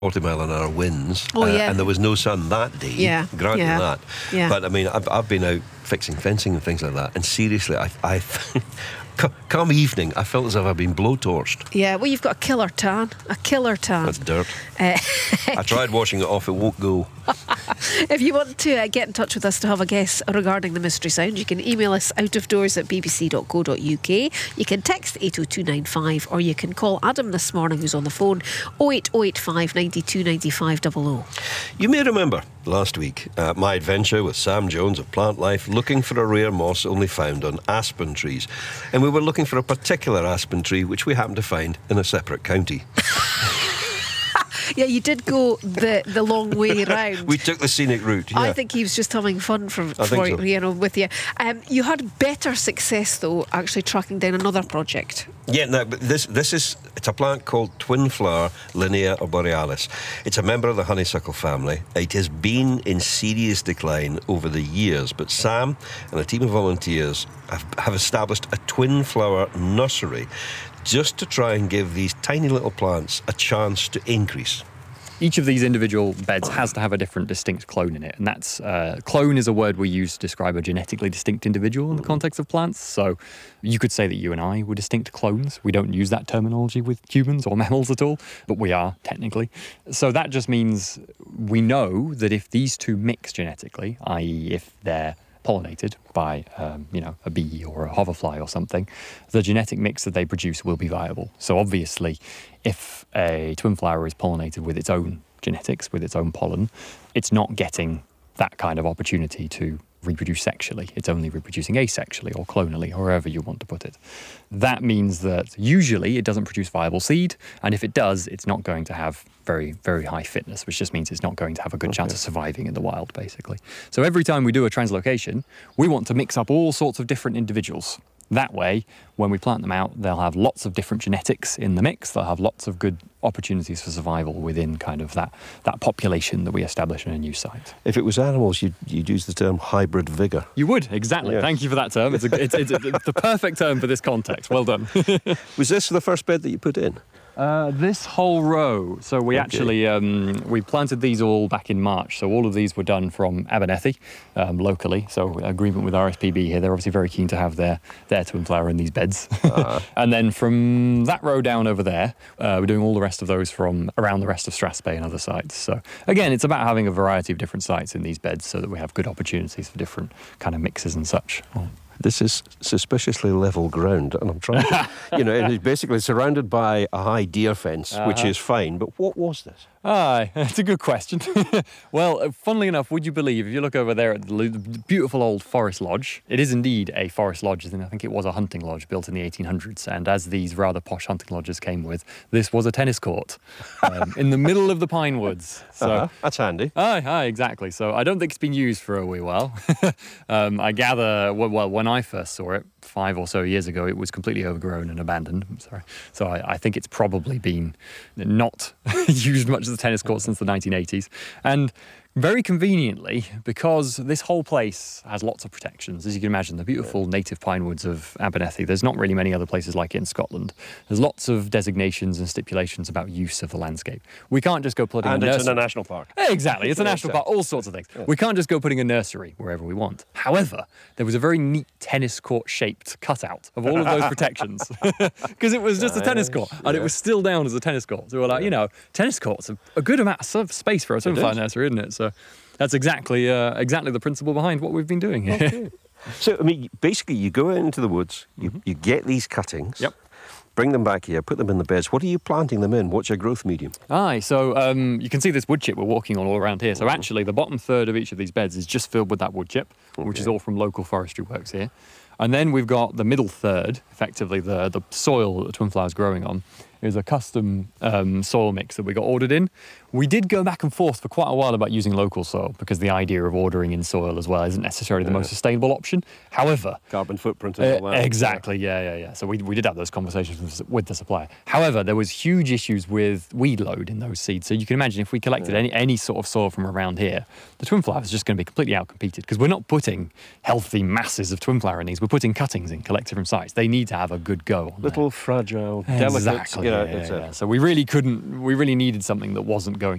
40-mile-an-hour winds. Oh, yeah. And there was no sun that day. Yeah. Granted Yeah. that. Yeah. But I mean, I've been out fixing fencing and things like that, and seriously, I come evening, I felt as if I'd been blowtorched. Yeah, well, you've got a killer tan. That's dirt. I tried washing it off, it won't go. If you want to get in touch with us to have a guess regarding the Mystery Sound, you can email us outofdoors@bbc.co.uk. You can text 80295, or you can call Adam this morning, who's on the phone, 08085 92 95 00. You may remember last week my adventure with Sam Jones of Plant Life, looking for a rare moss only found on aspen trees. And we were looking for a particular aspen tree which we happened to find in a separate county. Yeah, you did go the long way round. We took the scenic route, yeah. I think he was just having fun with you. You had better success, though, actually tracking down another project. Yeah, no, but it's a plant called Twin Flower Linnea arborealis. It's a member of the honeysuckle family. It has been in serious decline over the years, but Sam and a team of volunteers have established a twin flower nursery just to try and give these tiny little plants a chance to increase. Each of these individual beds has to have a different distinct clone in it, and that's clone is a word we use to describe a genetically distinct individual in the context of plants. So you could say that you and I were distinct clones. We don't use that terminology with humans or mammals at all, but we are technically. So that just means we know that if these two mix genetically, i.e. if they're pollinated by a bee or a hoverfly or something, the genetic mix that they produce will be viable. So obviously, if a twin flower is pollinated with its own genetics, with its own pollen, it's not getting that kind of opportunity to reproduce sexually. It's only reproducing asexually or clonally, however you want to put it. That means that usually it doesn't produce viable seed, and if it does, it's not going to have very, very high fitness, which just means it's not going to have a good chance of surviving in the wild, basically. So every time we do a translocation, we want to mix up all sorts of different individuals. That way, when we plant them out, they'll have lots of different genetics in the mix. They'll have lots of good opportunities for survival within kind of that population that we establish in a new site. If it was animals, you'd use the term hybrid vigour. You would, exactly. Yes. Thank you for that term. It's the perfect term for this context. Well done. Was this the first bed that you put in? This whole row. So we actually we planted these all back in March. So all of these were done from Abernethy locally. So agreement with RSPB here. They're obviously very keen to have their twin flower in these beds. And then from that row down over there, we're doing all the rest of those from around the rest of Strathspey and other sites. So again, it's about having a variety of different sites in these beds so that we have good opportunities for different kind of mixes and such. This is suspiciously level ground, and I'm trying to, and it's basically surrounded by a high deer fence, which is fine, but what was this? That's a good question. Well, funnily enough, would you believe, if you look over there at the beautiful old Forest Lodge, it is indeed a forest lodge, and I think it was a hunting lodge built in the 1800s, and as these rather posh hunting lodges came with, this was a tennis court in the middle of the pine woods. So that's handy. Aye, exactly. So I don't think it's been used for a wee while. I gather, well, when I first saw it 5 or so years ago, it was completely overgrown and abandoned. So I think it's probably been not used much as a tennis court since the 1980s. And very conveniently, because this whole place has lots of protections, as you can imagine, the beautiful native pine woods of Abernethy, there's not really many other places like it in Scotland. There's lots of designations and stipulations about use of the landscape. We can't just go putting a nursery. And it's in a national park. Exactly, it's a national park, all sorts of things. Yeah. We can't just go putting a nursery wherever we want. However, there was a very neat tennis court-shaped cutout of all of those protections, because it was just a tennis court, and it was still down as a tennis court. So we're like, tennis court's a good amount of space for a twin flower nursery, isn't it? So that's exactly the principle behind what we've been doing here. Okay. So, I mean, basically you go into the woods, you get these cuttings, bring them back here, put them in the beds. What are you planting them in? What's your growth medium? So you can see this wood chip we're walking on all around here. So actually the bottom third of each of these beds is just filled with that wood chip, which is all from local forestry works here. And then we've got the middle third, effectively the soil that the twin flower's growing on, is a custom soil mix that we got ordered in. We did go back and forth for quite a while about using local soil because the idea of ordering in soil as well isn't necessarily the most sustainable option. However, carbon footprint and all that. Exactly, yeah. So we did have those conversations with the supplier. However, there was huge issues with weed load in those seeds. So you can imagine if we collected any sort of soil from around here, the twin flower is just going to be completely outcompeted because we're not putting healthy masses of twin flower in these. We're putting cuttings in collected from sites. They need to have a good go on Little fragile, delicate. Exactly. So we really needed something that wasn't going